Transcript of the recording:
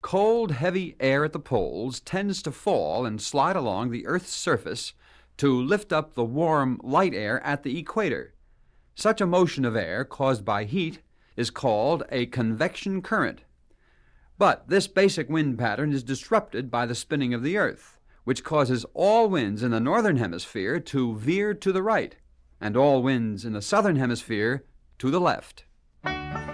Cold, heavy air at the poles tends to fall and slide along the Earth's surface to lift up the warm, light air at the equator. Such a motion of air caused by heat is called a convection current. But this basic wind pattern is disrupted by the spinning of the Earth, which causes all winds in the northern hemisphere to veer to the right, and all winds in the southern hemisphere to the left.